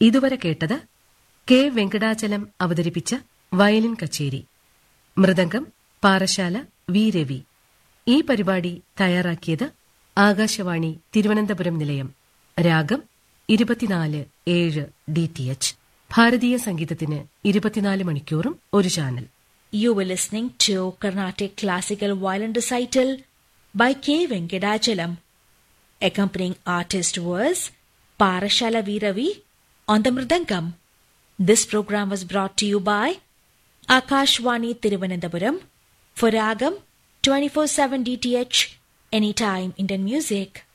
ഇതുവരെ കേട്ടത് കെ വെങ്കടാചലം അവതരിപ്പിച്ച വയലിൻ കച്ചേരി. മൃദംഗം പാറശാല വി രവി. ഈ പരിപാടി തയ്യാറാക്കിയത് ആകാശവാണി തിരുവനന്തപുരം നിലയം. രാഗം 24/7 DTH. ഭാരതീയ സംഗീതത്തിന് 24 മണിക്കൂറും ഒരു channel. You were listening to Carnatic Classical Violin Recital by K. Venkadachalam. Accompanying artist was Parashala V. Ravi on the Mridangam. This program was brought to you by Akashvani Thiruvananthapuram for Ragam 24/7 DTH, anytime Indian music.